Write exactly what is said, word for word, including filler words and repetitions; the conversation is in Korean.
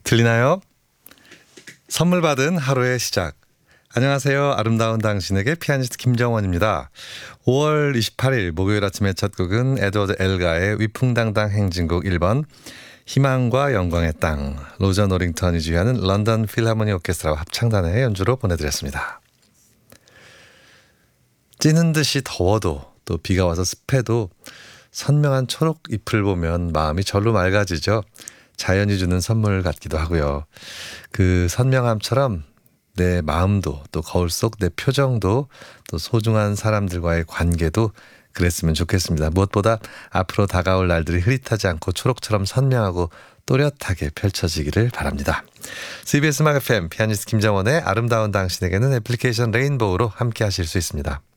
들리나요? 선물 받은 하루의 시작. 안녕하세요. 아름다운 당신에게 피아니스트 김정원입니다. 오월 이십팔일 목요일 아침의 첫 곡은 에드워드 엘가의 위풍당당 행진곡 일 번 희망과 영광의 땅, 로저 노링턴이 주휘하는 런던 필하모니 오케스트라와 합창단의 연주로 보내드렸습니다. 찌는 듯이 더워도 또 비가 와서 습해도 선명한 초록 잎을 보면 마음이 절로 맑아지죠. 자연이 주는 선물 같기도 하고요. 그 선명함처럼 내 마음도 또 거울 속 내 표정도 또 소중한 사람들과의 관계도 그랬으면 좋겠습니다. 무엇보다 앞으로 다가올 날들이 흐릿하지 않고 초록처럼 선명하고 또렷하게 펼쳐지기를 바랍니다. 씨비에스 음악 에프엠 피아니스트 김정원의 아름다운 당신에게는 애플리케이션 레인보우로 함께 하실 수 있습니다.